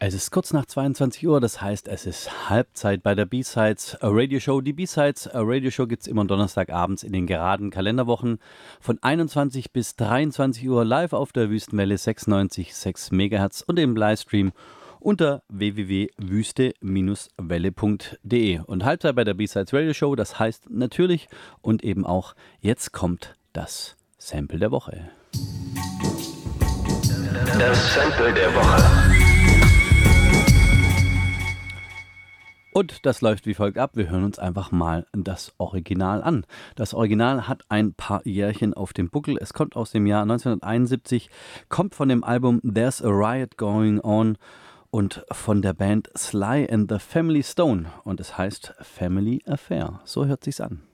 Es ist kurz nach 22 Uhr, das heißt, es ist Halbzeit bei der B-Sides Radio Show. Die B-Sides Radio Show gibt es immer Donnerstagabends in den geraden Kalenderwochen von 21 bis 23 Uhr live auf der Wüstenwelle 96,6 MHz und im Livestream unter www.wüste-welle.de. Und Halbzeit bei der B-Sides Radio Show, das heißt natürlich und eben auch, jetzt kommt das Sample der Woche. Das Sample der Woche. Und das läuft wie folgt ab. Wir hören uns einfach mal das Original an. Das Original hat ein paar Jährchen auf dem Buckel. Es kommt aus dem Jahr 1971, kommt von dem Album There's a Riot Going On und von der Band Sly and the Family Stone. Und es heißt Family Affair. So hört sich's an.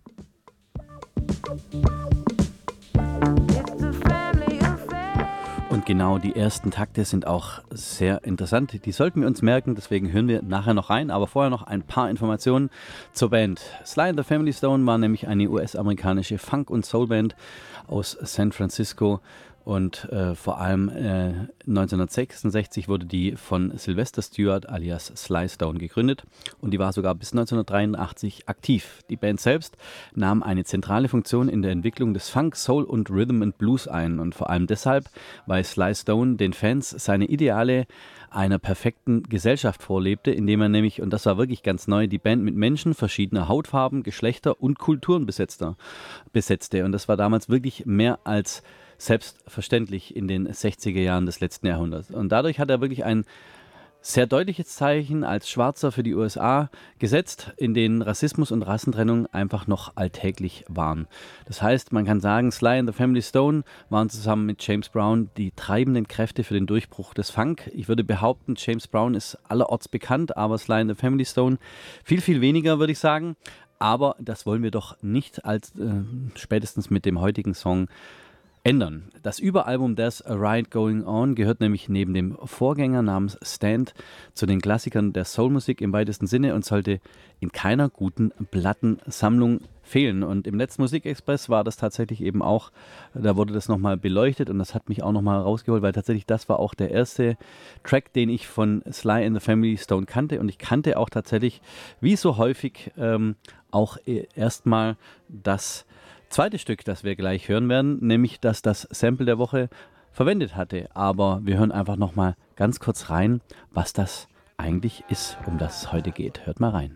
Und genau die ersten Takte sind auch sehr interessant. Die sollten wir uns merken, deswegen hören wir nachher noch rein. Aber vorher noch ein paar Informationen zur Band. Sly and the Family Stone war nämlich eine US-amerikanische Funk- und Soul-Band aus San Francisco. Und vor allem 1966 wurde die von Sylvester Stewart alias Sly Stone gegründet und die war sogar bis 1983 aktiv. Die Band selbst nahm eine zentrale Funktion in der Entwicklung des Funk, Soul und Rhythm and Blues ein und vor allem deshalb, weil Sly Stone den Fans seine Ideale einer perfekten Gesellschaft vorlebte, indem er nämlich, und das war wirklich ganz neu, die Band mit Menschen verschiedener Hautfarben, Geschlechter und Kulturen besetzte. Und das war damals wirklich mehr als selbstverständlich in den 60er Jahren des letzten Jahrhunderts. Und dadurch hat er wirklich ein sehr deutliches Zeichen als Schwarzer für die USA gesetzt, in denen Rassismus und Rassentrennung einfach noch alltäglich waren. Das heißt, man kann sagen, Sly and the Family Stone waren zusammen mit James Brown die treibenden Kräfte für den Durchbruch des Funk. Ich würde behaupten, James Brown ist allerorts bekannt, aber Sly and the Family Stone viel, viel weniger, würde ich sagen. Aber das wollen wir doch nicht als spätestens mit dem heutigen Song ändern. Das Überalbum There's a Riot Going On gehört nämlich neben dem Vorgänger namens Stand zu den Klassikern der Soulmusik im weitesten Sinne und sollte in keiner guten Plattensammlung fehlen. Und im letzten Musikexpress war das tatsächlich eben auch, da wurde das nochmal beleuchtet und das hat mich auch nochmal rausgeholt, weil tatsächlich das war auch der erste Track, den ich von Sly and the Family Stone kannte und ich kannte auch tatsächlich, wie so häufig, auch erstmal das zweite Stück, das wir gleich hören werden, nämlich dass das Sample der Woche verwendet hatte. Aber wir hören einfach nochmal ganz kurz rein, was das eigentlich ist, um das es heute geht. Hört mal rein.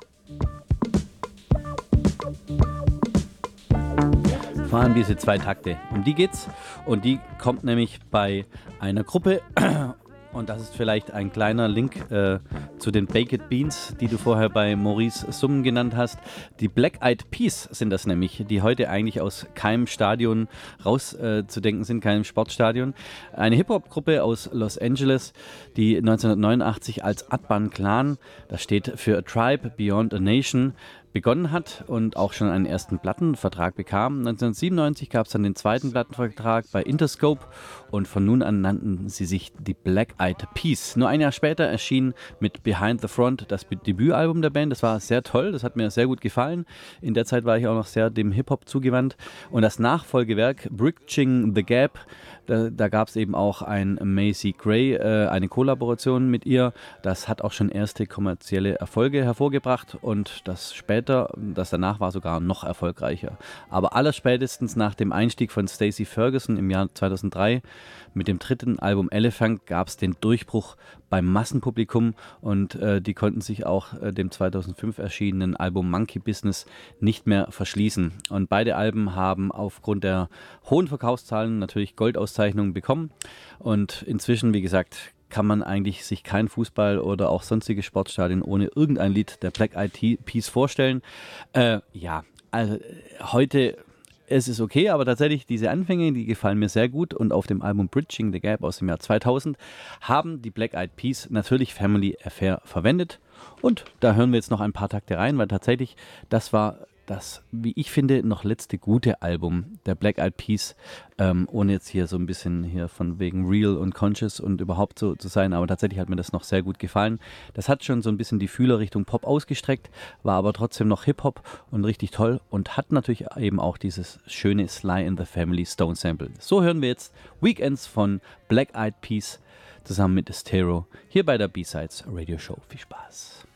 Vor allem diese zwei Takte, um die geht's. Und die kommt nämlich bei einer Gruppe. Und das ist vielleicht ein kleiner Link zu den Baked Beans, die du vorher bei Maurice Summen genannt hast. Die Black Eyed Peas sind das nämlich, die heute eigentlich aus keinem Stadion rauszudenken sind, keinem Sportstadion. Eine Hip-Hop-Gruppe aus Los Angeles, die 1989 als Atban Clan, das steht für A Tribe Beyond a Nation, begonnen hat und auch schon einen ersten Plattenvertrag bekam. 1997 gab es dann den zweiten Plattenvertrag bei Interscope und von nun an nannten sie sich die Black Eyed Peas. Nur ein Jahr später erschien mit Behind the Front das Debütalbum der Band. Das war sehr toll, das hat mir sehr gut gefallen. In der Zeit war ich auch noch sehr dem Hip-Hop zugewandt. Und das Nachfolgewerk Bridging the Gap, da gab es eben auch ein Macy Gray, eine Kollaboration mit ihr. Das hat auch schon erste kommerzielle Erfolge hervorgebracht und das danach war sogar noch erfolgreicher. Aber allerspätestens nach dem Einstieg von Stacey Ferguson im Jahr 2003 mit dem dritten Album Elephant gab es den Durchbruch beim Massenpublikum und die konnten sich auch dem 2005 erschienenen Album Monkey Business nicht mehr verschließen. Und beide Alben haben aufgrund der hohen Verkaufszahlen natürlich Goldauszeichnungen bekommen und inzwischen, wie gesagt, kann man eigentlich sich kein Fußball oder auch sonstige Sportstadien ohne irgendein Lied der Black Eyed Peas vorstellen. Also heute es ist okay, aber tatsächlich diese Anfänge, die gefallen mir sehr gut und auf dem Album Bridging the Gap aus dem Jahr 2000 haben die Black Eyed Peas natürlich Family Affair verwendet und da hören wir jetzt noch ein paar Takte rein, weil tatsächlich das war das, wie ich finde, noch letzte gute Album der Black Eyed Peas, ohne jetzt hier so ein bisschen hier von wegen real und conscious und überhaupt so zu sein, aber tatsächlich hat mir das noch sehr gut gefallen. Das hat schon so ein bisschen die Fühler Richtung Pop ausgestreckt, war aber trotzdem noch Hip-Hop und richtig toll und hat natürlich eben auch dieses schöne Sly and the Family Stone Sample. So hören wir jetzt Weekends von Black Eyed Peas zusammen mit Estero hier bei der B-Sides Radio Show. Viel Spaß.